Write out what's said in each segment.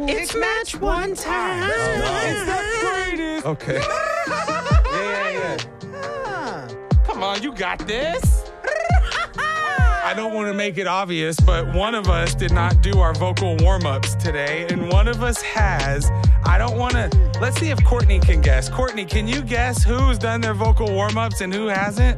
It's match one time. It's the greatest. Okay. Yeah. Come on, you got this. I don't want to make it obvious, but one of us did not do our vocal warm-ups today, and one of us has. I don't want to. Let's see if Courtney can guess. Courtney, can you guess who's done their vocal warm-ups and who hasn't?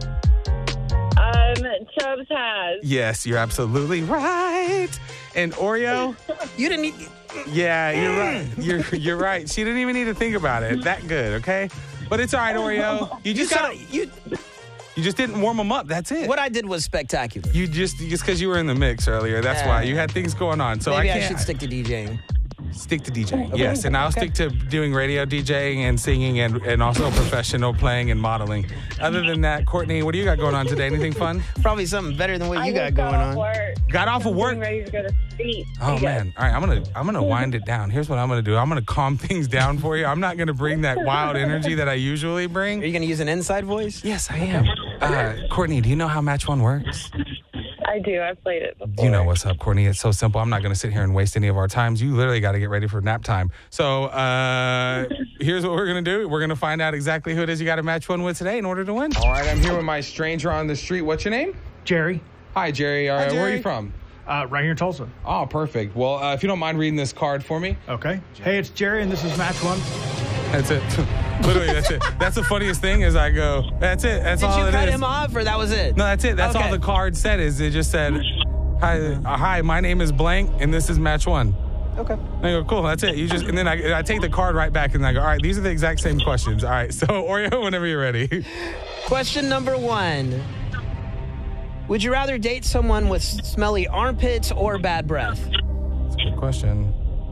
Chubbs has. Yes, you're absolutely right. And Oreo? You didn't need... Yeah, you're right. You're right. She didn't even need to think about it. That good, okay? But it's all right, Oreo. You just didn't warm them up. That's it. What I did was spectacular. You just because you were in the mix earlier. That's why you had things going on. So maybe I should stick to DJing. Stick to DJing, yes. And I'll stick to doing radio DJing and singing and also professional playing and modeling. Other than that, Courtney, what do you got going on today? Anything fun? Probably something better than what you got got going off on. Work. Got off of work? I'm ready to go to sleep. Oh, man. All right, I'm gonna wind it down. Here's what I'm going to do. I'm going to calm things down for you. I'm not going to bring that wild energy that I usually bring. Are you going to use an inside voice? Yes, I am. Courtney, do you know how Match 1 works? I do. I've played it before. You know what's up, Courtney. It's so simple. I'm not going to sit here and waste any of our times. You literally got to get ready for nap time. So here's what we're going to do. We're going to find out exactly who it is you got to match one with today in order to win. All right, I'm here with my stranger on the street. What's your name? Jerry. Hi, Jerry. All right, where are you from? Right here in Tulsa. Oh, perfect. Well, if you don't mind reading this card for me. Okay. Hey, it's Jerry, and this is match one. That's it. Literally, that's it. That's the funniest thing is I go, that's it. That's all it is. Did you cut him off, or that was it? No, that's it. That's Okay. all the card said is it just said, hi, my name is blank, and this is match one. Okay. And I go, cool, that's it. And then I take the card right back, and I go, all right, these are the exact same questions. All right, so Oreo, whenever you're ready. Question number 1. Would you rather date someone with smelly armpits or bad breath? That's a good question.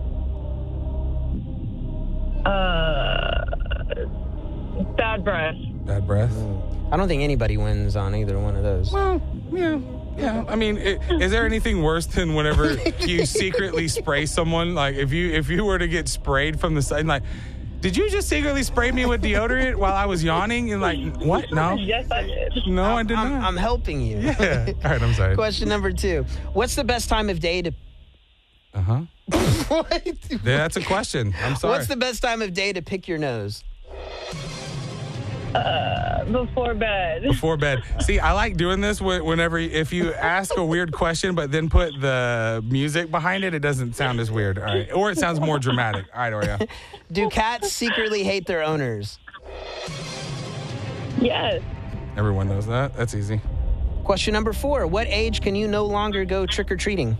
Bad breath. Bad breath? I don't think anybody wins on either one of those. Well, yeah. I mean, is there anything worse than whenever you secretly spray someone? Like, if you were to get sprayed from the side, like, did you just secretly spray me with deodorant while I was yawning? And like, what? No? Yes, I did. No, I did not. I'm helping you. Yeah. All right, I'm sorry. Question number 2. What's the best time of day to... Uh-huh. What? Yeah, that's a question. I'm sorry. What's the best time of day to pick your nose? Before bed. Before bed. See, I like doing this whenever, if you ask a weird question, but then put the music behind it, it doesn't sound as weird. All right. Or it sounds more dramatic. All right, Oreo. Do cats secretly hate their owners? Yes. Everyone knows that. That's easy. Question number 4. What age can you no longer go trick-or-treating?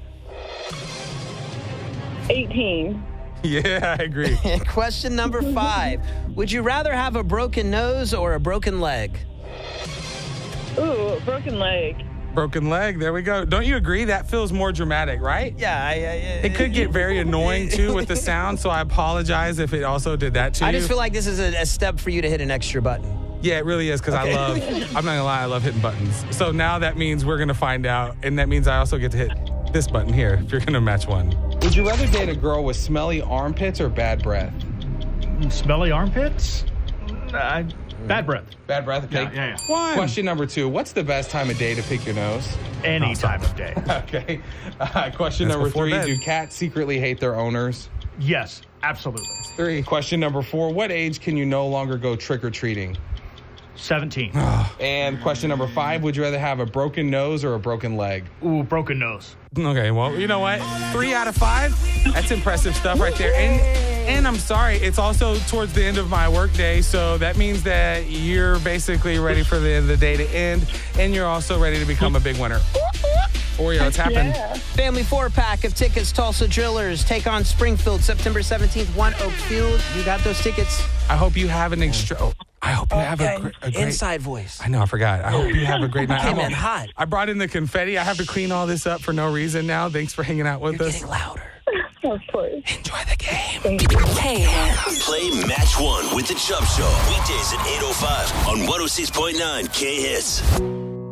18. Yeah, I agree. Question number 5. Would you rather have a broken nose or a broken leg? Ooh, broken leg. Broken leg. There we go. Don't you agree? That feels more dramatic, right? Yeah. It could get very annoying, too, with the sound, so I apologize if it also did that to you. I just feel like this is a step for you to hit an extra button. Yeah, it really is, because I'm not going to lie, I love hitting buttons. So now that means we're going to find out, and that means I also get to hit this button here if you're going to match one. Would you rather date a girl with smelly armpits or bad breath? Smelly armpits? Bad breath. Bad breath? Okay. Yeah. Question number 2. What's the best time of day to pick your nose? Any time of day. Okay. Question That's number before 3. bed. Do cats secretly hate their owners? Yes, absolutely. 3. Question number 4. What age can you no longer go trick-or-treating? 17. And question number 5. Would you rather have a broken nose or a broken leg? Ooh, broken nose. Okay, well, you know what? 3 out of 5. That's impressive stuff right there. And I'm sorry, it's also towards the end of my workday, so that means that you're basically ready for the end of the day to end, and you're also ready to become a big winner. Oreo, it's happened. Yeah. Family 4-pack of tickets, Tulsa Drillers. Take on Springfield, September 17th, One Oak Field. You got those tickets? I hope you have an extra... I hope you have a great... Inside voice. I know, I forgot. I hope you have a great night. Came in hot. I brought in the confetti. I have to clean all this up for no reason now. Thanks for hanging out with You're us. getting louder. Of course. Enjoy the game. Play Match 1 with the Chubb Show. Weekdays at 8:05 on 106.9 K-Hits.